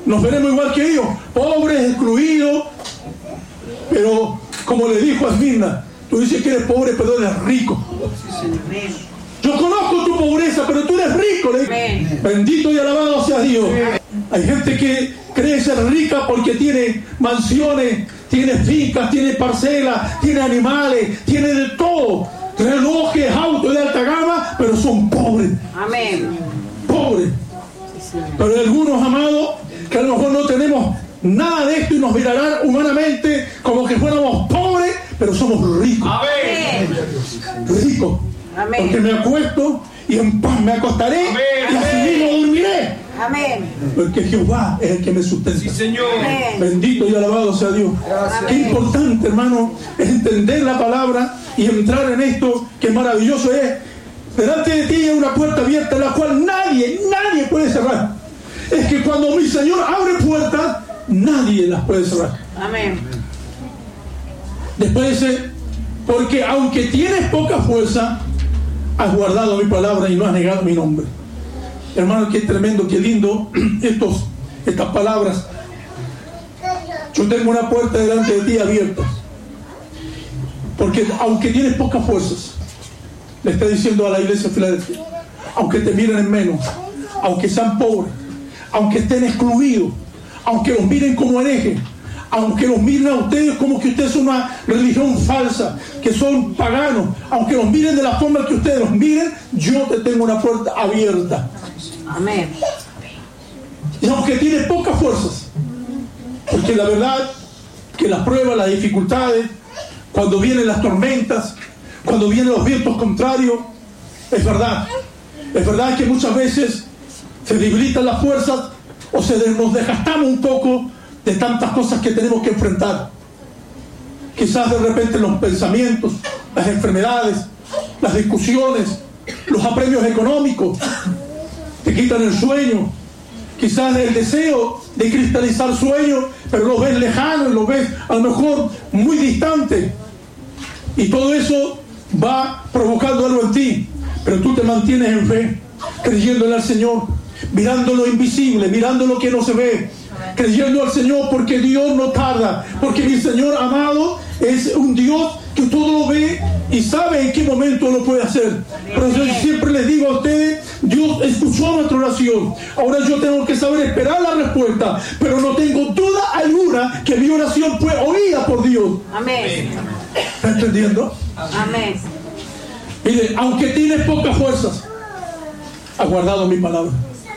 nos veremos igual que ellos, pobres, excluidos. Pero como le dijo a Esmirna, tú dices que eres pobre, pero eres rico. Yo conozco tu pobreza, pero tú eres rico. Bendito y alabado sea Dios. Hay gente que cree ser rica porque tiene mansiones, tiene fincas, tiene parcelas, tiene animales, tiene de todo, relojes, autos de alta gama, pero son pobres. Amén. Pobres. Pero hay algunos, amados, que a lo mejor no tenemos nada de esto y nos mirarán humanamente como que fuéramos pobres, pero somos ricos. Amén. Ricos. Amén. Porque me acuesto y en paz me acostaré. Amén. Y así mismo dormiré. Amén. Porque Jehová es el que me sustenta. Sí, Señor. Amén. Bendito y alabado sea Dios. Amén. Qué importante, hermano, es entender la palabra y entrar en esto. Qué maravilloso es. Delante de ti hay una puerta abierta la cual nadie puede cerrar. Es que cuando mi Señor abre puertas, nadie las puede cerrar. Amén. Después dice, porque aunque tienes poca fuerza, has guardado mi palabra y no has negado mi nombre. Hermano, qué tremendo, qué lindo estas palabras. Yo tengo una puerta delante de ti abierta. Porque aunque tienes pocas fuerzas, le está diciendo a la iglesia de Filadelfia, aunque te miren en menos, aunque sean pobres, aunque estén excluidos, aunque los miren como herejes, aunque los miren a ustedes como que ustedes son una religión falsa, que son paganos, aunque los miren de la forma que ustedes los miren, yo te tengo una puerta abierta. Amén. Y aunque tienes pocas fuerzas, porque la verdad que las pruebas, las dificultades, cuando vienen las tormentas, cuando vienen los vientos contrarios, es verdad que muchas veces se debilitan las fuerzas o nos desgastamos un poco de tantas cosas que tenemos que enfrentar. Quizás de repente los pensamientos, las enfermedades, las discusiones, los apremios económicos te quitan el sueño. Quizás el deseo de cristalizar sueños, pero lo ves lejano y lo ves a lo mejor muy distante. Y todo eso va provocando algo en ti, pero tú te mantienes en fe, creyéndole al Señor, mirando lo invisible, mirando lo que no se ve, creyendo al Señor, porque Dios no tarda, porque mi Señor amado es un Dios que todo lo ve y sabe en qué momento lo puede hacer. Pero yo siempre les digo a ustedes, Dios escuchó nuestra oración, ahora yo tengo que saber esperar la respuesta, pero no tengo duda alguna que mi oración fue oída por Dios. Amén. ¿Está entendiendo? Amén. Mire, aunque tienes pocas fuerzas, has guardado mi palabra.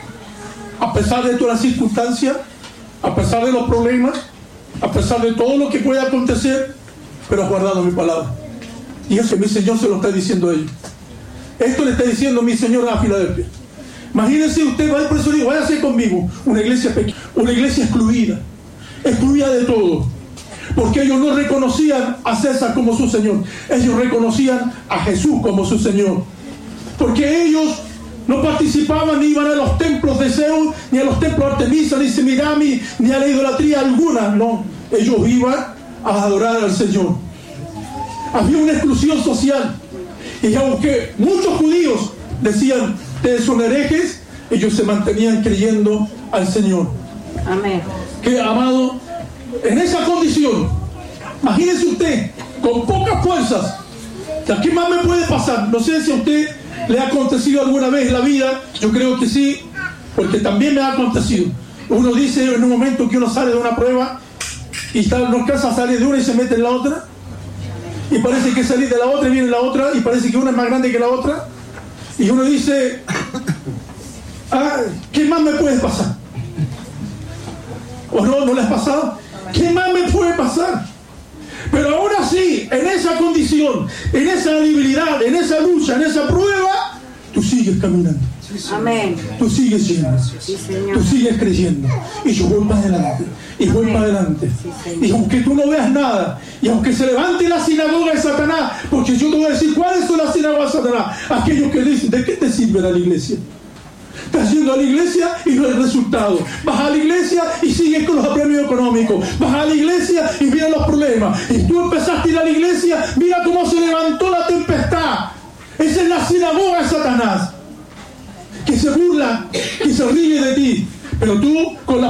A pesar de todas las circunstancias, a pesar de los problemas, a pesar de todo lo que pueda acontecer, pero has guardado mi palabra. Y eso mi Señor se lo está diciendo a ellos. Esto le está diciendo mi Señor a Filadelfia. Imagínense usted, por eso digo, váyase conmigo, una iglesia pequeña, una iglesia excluida de todo. Porque ellos no reconocían a César como su Señor, ellos reconocían a Jesús como su Señor. Porque ellos no participaban ni iban a los templos de Zeus, ni a los templos de Artemisa, ni Semidami, ni a la idolatría alguna. No, ellos iban a adorar al Señor. Había una exclusión social. Y aunque muchos judíos decían, ustedes son herejes, ellos se mantenían creyendo al Señor. Amén. Que, amado, en esa condición, imagínese usted, con pocas fuerzas, ¿qué más me puede pasar? No sé si a usted le ha acontecido alguna vez en la vida, yo creo que sí, porque también me ha acontecido. Uno dice en un momento que uno sale de una prueba y no alcanza a salir de una y se mete en la otra, y parece que salir de la otra y viene la otra, y parece que una es más grande que la otra, y uno dice, ¿qué más me puede pasar? ¿O no les ha pasado? ¿Qué más me puede pasar? Pero ahora sí, en esa condición, en esa debilidad, en esa lucha, en esa prueba, tú sigues caminando. Amén. Tú sigues yendo. Sí, Señor. Tú sigues creyendo. Y yo voy para adelante. Y voy para adelante. Sí, y aunque tú no veas nada, y aunque se levante la sinagoga de Satanás, porque yo te voy a decir cuáles son las sinagogas de Satanás. Aquellos que dicen, ¿de qué te sirve la iglesia? Estás yendo a la iglesia y no hay resultado. Vas a la iglesia y sigues con los apremios económicos. Vas a la iglesia y vienen los problemas. Y tú empezaste a ir a la iglesia, mira cómo se levantó la tempestad. Esa es la sinagoga de Satanás, que se burla, que se ríe de ti. Pero tú con la